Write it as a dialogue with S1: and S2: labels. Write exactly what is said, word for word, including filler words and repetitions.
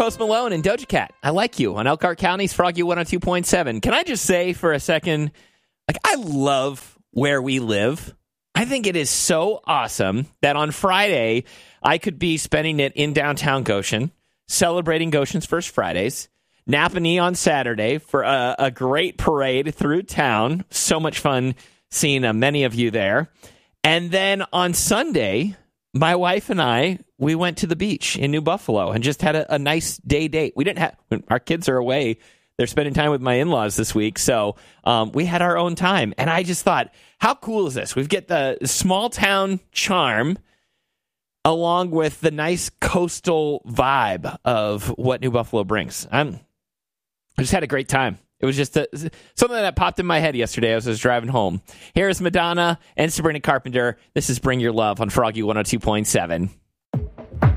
S1: Post Malone and Doja Cat. I Like You on Elkhart County's Froggy one oh two point seven. Can I just say for a second, like, I love where we live. I think it is so awesome that on Friday, I could be spending it in downtown Goshen, celebrating Goshen's First Fridays, Napanee on Saturday for a, a great parade through town. So much fun seeing uh, many of you there. And then on Sunday, my wife and I, we went to the beach in New Buffalo and just had a, a nice day date. We didn't have, our kids are away. They're spending time with my in-laws this week. So um, we had our own time. And I just thought, how cool is this? We've got the small town charm along with the nice coastal vibe of what New Buffalo brings. I'm, I just had a great time. It was just a, something that popped in my head yesterday as I was driving home. Here is Madonna and Sabrina Carpenter. This is Bring Your Love on Froggy one oh two point seven.